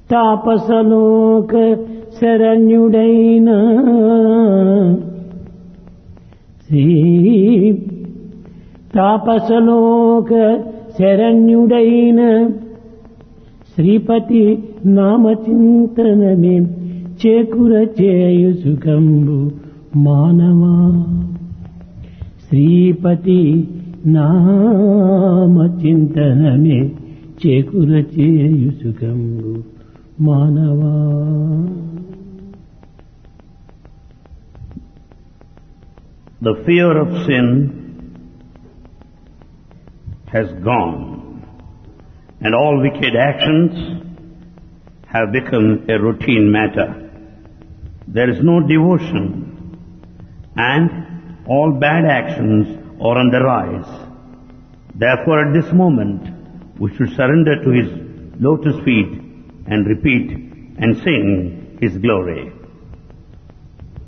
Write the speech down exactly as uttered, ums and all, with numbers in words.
తాపసలోక శరణ్యుడైన శ్రీ తాపసలోక శరణ్యుడైన శ్రీపతి నామచింతనమే చేకుర చేయు సుఖంబు మానవా. శ్రీపతి నామచింతనమే చేకుర చేయు సుఖంబు మానవా. The fear of sin has gone, and all wicked actions have become a routine matter. There is no devotion, and all bad actions are on the rise. Therefore, at this moment, we should surrender to His lotus feet and repeat and sing His glory.